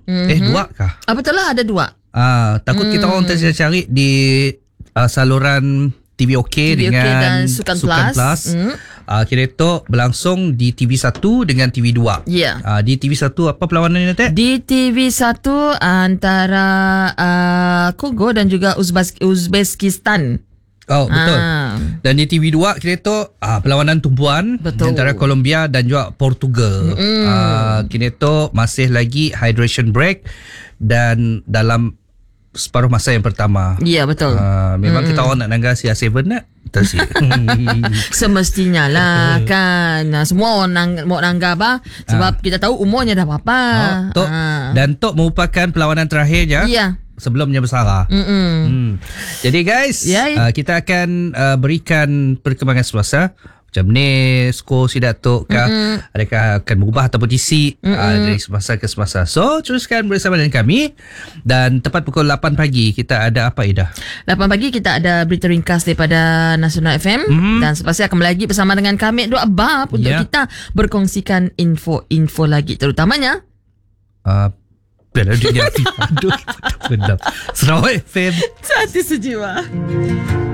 Dua kah? Betul lah, ada 2. Takut kita orang tercari di saluran TV OK dengan dan Sukan Plus. Kira itu berlangsung di TV1 dengan TV2. Ya. Di TV1 apa perlawanan ni, Di TV1 antara Kongo dan juga Uzbekistan. Betul. Dan di TV2 kira itu perlawanan tumpuan antara Colombia dan juga Portugal. Kira itu masih lagi hydration break dan dalam separuh masa yang pertama. Ya, betul. Memang kita orang nak nangga CR7 nak tersi. Semestinya lah kan. Semua orang mau nangga apa? Sebab kita tahu umurnya dah berapa. Dan Tok merupakan perlawanan terakhirnya. Ya. Sebelumnya bersalah. Jadi guys, kita akan berikan perkembangan semasa. Macam ni skor si Datuk kah, adakah akan berubah ataupun isi dari semasa ke semasa. So teruskan bersama dengan kami. Dan tepat pukul 8 pagi kita ada apa, Ida? 8 pagi kita ada berita ringkas daripada Nasional FM. Dan selepas akan lagi bersama dengan kami Dua Abab untuk kita berkongsikan info-info lagi, terutamanya Piala Dunia FIFA. Aduh, benar. Sarawak FM. Hati sejiwa.